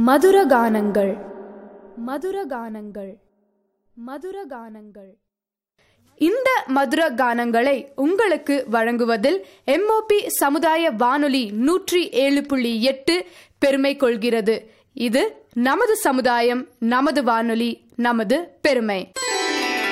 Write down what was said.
மதுரகானங்கள் மதுரகானங்கள் மதுரகானங்கள். இந்த மதுர கானங்களை உங்களுக்கு வழங்குவதில் எம்ஓபி சமுதாய வானொலி 107.8 பெருமை கொள்கிறது. இது நமது சமுதாயம், நமது வானொலி, நமது பெருமை.